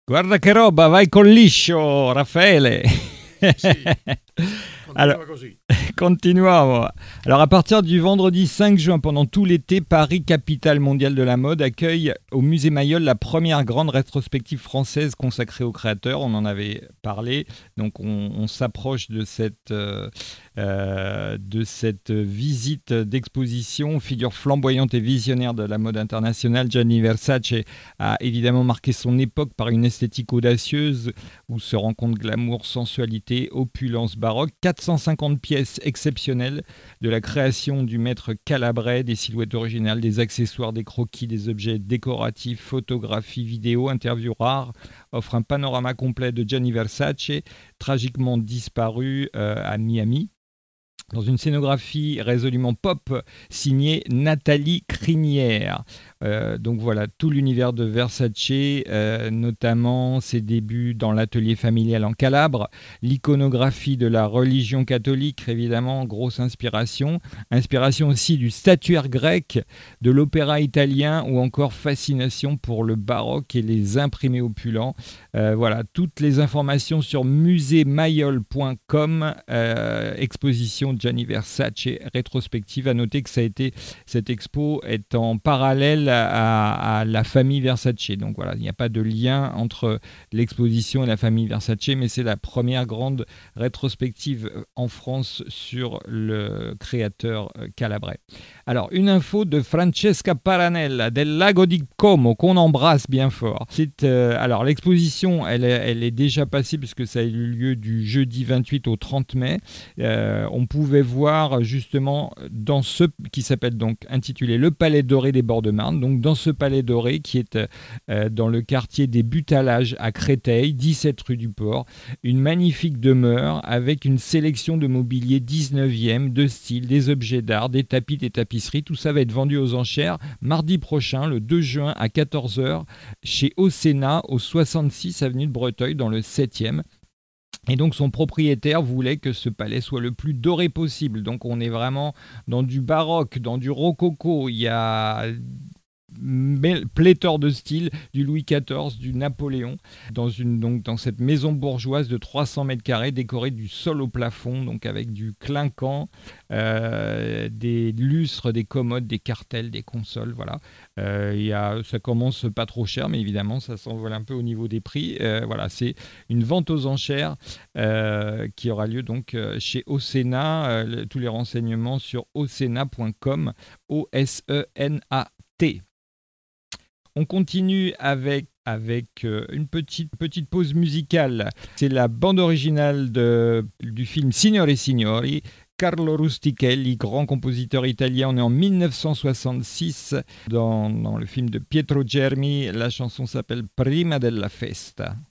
Guarda che roba, vai col liscio, Raffaele. Sì, Alors, continuava così. continuons. Alors, à partir du vendredi 5 juin, pendant tout l'été, Paris, capitale mondiale de la mode, accueille au musée Mayol la première grande rétrospective française consacrée aux créateurs. On en avait parlé. Donc, on s'approche de cette visite d'exposition. Figure flamboyante et visionnaire de la mode internationale, Gianni Versace a évidemment marqué son époque par une esthétique audacieuse où se rencontrent glamour, sensualité, opulence baroque. 450 pièces exceptionnelles de la création du maître Calabret, des silhouettes originales, des accessoires, des croquis, des objets décoratifs, photographies, vidéos, interviews rares, offre un panorama complet de Gianni Versace, tragiquement disparu à Miami, dans une scénographie résolument pop signée Nathalie Crinière. Donc voilà, tout l'univers de Versace, notamment ses débuts dans l'atelier familial en Calabre, l'iconographie de la religion catholique, évidemment, grosse inspiration. Inspiration aussi du statuaire grec, de l'opéra italien ou encore fascination pour le baroque et les imprimés opulents. Voilà, toutes les informations sur musémayol.com, exposition Gianni Versace rétrospective. À noter que cette expo est en parallèle à la famille Versace. Donc voilà, il n'y a pas de lien entre l'exposition et la famille Versace, mais c'est la première grande rétrospective en France sur le créateur calabrais. Alors, une info de Francesca Paranella del Lago di Como, qu'on embrasse bien fort. Alors, l'exposition, elle est déjà passée puisque ça a eu lieu du jeudi 28 au 30 mai. On pouvait voir justement dans ce qui s'appelle donc intitulé Le Palais Doré des Bords de Marne. Donc, dans ce Palais Doré qui est dans le quartier des Butalages à Créteil, 17 rue du Port, une magnifique demeure avec une sélection de mobilier 19e, de style, des objets d'art, des tapis, des tapisseries. Tout ça va être vendu aux enchères mardi prochain, le 2 juin à 14h, chez Océna, au 66 avenue de Breteuil, dans le 7e. Et donc son propriétaire voulait que ce palais soit le plus doré possible. Donc on est vraiment dans du baroque, dans du rococo. Il y a pléthore de styles, du Louis XIV, du Napoléon, dans cette maison bourgeoise de 300 mètres carrés, décorée du sol au plafond, donc avec du clinquant, des lustres, des commodes, des cartels, des consoles, voilà. Ça commence pas trop cher, mais évidemment, ça s'envole un peu au niveau des prix. Voilà, c'est une vente aux enchères qui aura lieu donc chez Océna. Tous les renseignements sur ocena.com, OSENAT. On continue avec une petite pause musicale. C'est la bande originale du film Signore e Signori. Carlo Rustichelli, grand compositeur italien, on est en 1966 dans le film de Pietro Germi. La chanson s'appelle Prima della festa.